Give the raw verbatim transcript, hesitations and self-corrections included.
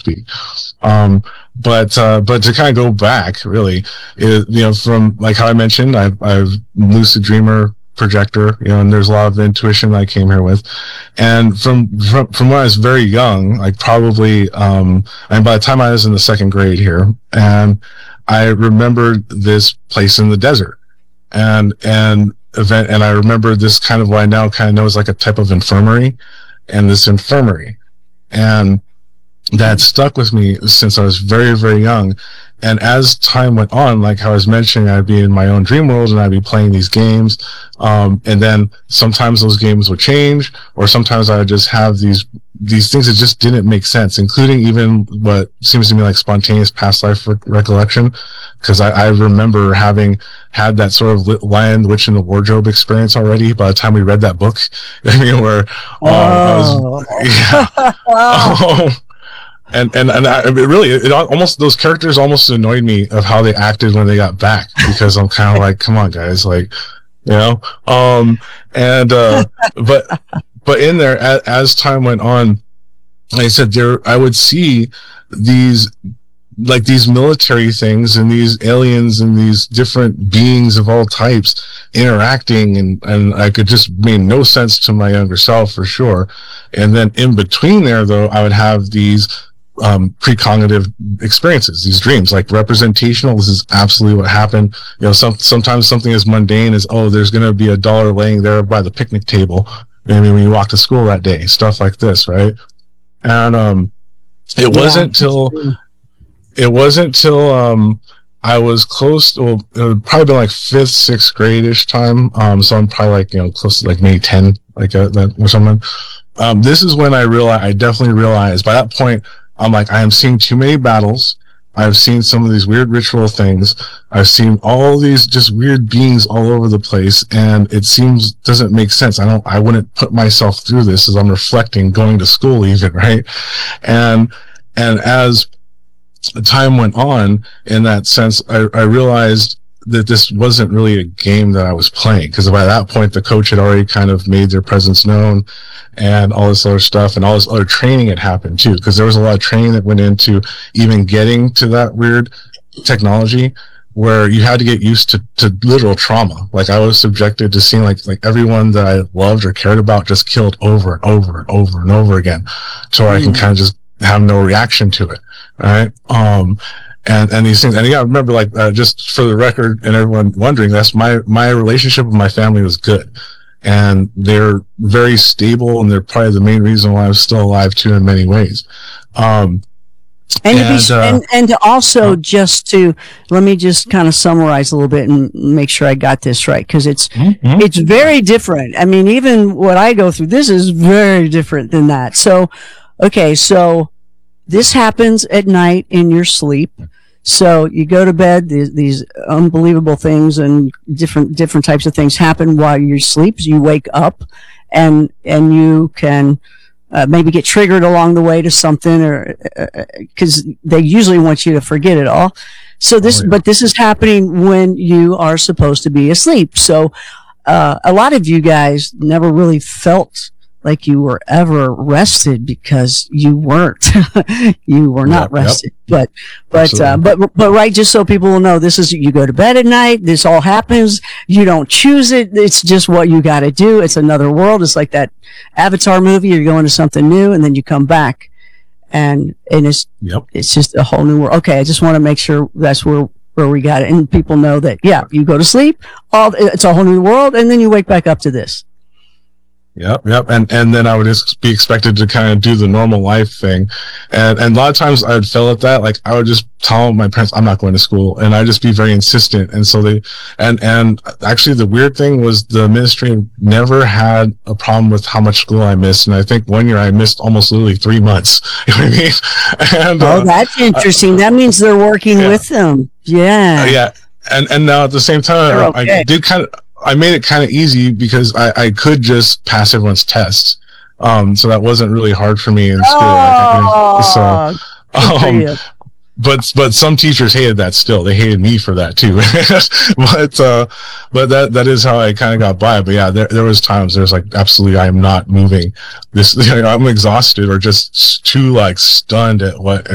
speak. Um, but, uh, but to kind of go back, really, it, you know, from like how I mentioned, I've, I've lucid dreamer, projector, you know, and there's a lot of intuition that I came here with. And from, from, from when I was very young, like probably, um, and by the time I was in the second grade here, and I remembered this place in the desert and, and event, and I remember this kind of what I now kind of know is like a type of infirmary, and this infirmary. And that stuck with me since I was very, very young. And as time went on, like how I was mentioning, I'd be in my own dream world and I'd be playing these games. Um, and then sometimes those games would change, or sometimes I would just have these, these things that just didn't make sense, including even what seems to me like spontaneous past life re- recollection. Cause I, I remember having had that sort of Lion, the Witch, and the Wardrobe experience already by the time we read that book. I mean, where, um, oh. I was, yeah. um, And, and, and I, it really, it almost, those characters almost annoyed me of how they acted when they got back, because I'm kind of like, come on guys, like, you know, um, and, uh, but, but in there, as, as time went on, like I said, there, I would see these, like these military things and these aliens and these different beings of all types interacting, and, and I could just made no sense to my younger self for sure. And then in between there, though, I would have these, um, precognitive experiences, these dreams, like representational. This is absolutely what happened. You know, some, sometimes something as mundane as, oh, there's going to be a dollar laying there by the picnic table. Maybe when you walk to school that day, stuff like this, right? And, um, it yeah, wasn't till, it wasn't till, um, I was close to, well, it would probably been like fifth, sixth grade-ish time. Um, so I'm probably like, you know, close to like maybe ten, like uh, that or something. Um, this is when I realized, I definitely realized by that point, I'm like, I am seeing too many battles. I've seen some of these weird ritual things. I've seen all these just weird beings all over the place, and it seems doesn't make sense. I don't, I wouldn't put myself through this as I'm reflecting, going to school even, right? And, and as time went on, in that sense, I, I realized that this wasn't really a game that I was playing, because by that point the coach had already kind of made their presence known and all this other stuff, and all this other training had happened too, because there was a lot of training that went into even getting to that weird technology, where you had to get used to, to literal trauma. Like I was subjected to seeing like, like everyone that I loved or cared about just killed over and over and over and over again, to where mm. I can kind of just have no reaction to it. Right. Um, And, and these things, and yeah, remember, like, uh, just for the record and everyone wondering, that's my, my relationship with my family was good. And they're very stable, and they're probably the main reason why I'm still alive too in many ways. Um, and, and, to be, uh, and, and to also uh, just to, let me just kind of summarize a little bit and make sure I got this right. Cause it's, mm-hmm. it's very different. I mean, even what I go through, this is very different than that. So, okay. So this happens at night in your sleep. So you go to bed, these, these unbelievable things and different, different types of things happen while you sleep. So you wake up and, and you can, uh, maybe get triggered along the way to something, or, uh, cause they usually want you to forget it all. So this, oh, yeah. but this is happening when you are supposed to be asleep. So, uh, a lot of you guys never really felt like you were ever rested, because you weren't. You were not yep, rested. Yep. But, but, uh, but, but, right, just so people will know, this is, you go to bed at night, this all happens, you don't choose it, it's just what you gotta do, it's another world, it's like that Avatar movie, you're going to something new, and then you come back, and, and it's, yep. it's just a whole new world. Okay, I just want to make sure that's where, where we got it, and people know that, yeah, you go to sleep, all, it's a whole new world, and then you wake back up to this. Yep, yep, and and then I would just be expected to kind of do the normal life thing, and and a lot of times I would fail at that. Like I would just tell my parents I'm not going to school, and I'd just be very insistent. And so they, and and actually the weird thing was the ministry never had a problem with how much school I missed, and I think one year I missed almost literally three months. You know what I mean? And, oh, uh, that's interesting. Uh, that means they're working yeah. with them. Yeah, uh, yeah, and and now at the same time okay. I did kind of. I made it kind of easy because I, I could just pass everyone's tests. Um, so that wasn't really hard for me in school. Oh, like I could, so, um, but, but some teachers hated that still. They hated me for that too. but, uh, but that, that is how I kind of got by. But yeah, there, there was times there's like, absolutely, I am not moving this. You know, I'm exhausted or just too like stunned at what